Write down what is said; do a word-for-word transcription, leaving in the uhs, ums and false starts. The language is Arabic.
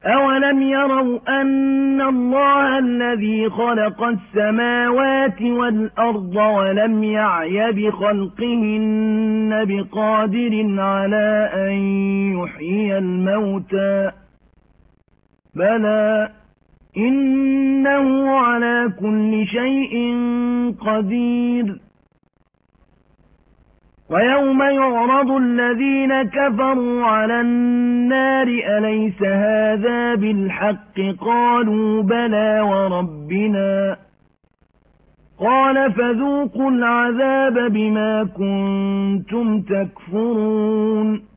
أولم يروا أن الله الذي خلق السماوات والأرض ولم يعي بخلقهن بقادر على أن يحيي الموتى بلى إنه على كل شيء قدير ويوم يعرض الذين كفروا على النار أليس هذا بالحق قالوا بلى وربنا قال فذوقوا العذاب بما كنتم تكفرون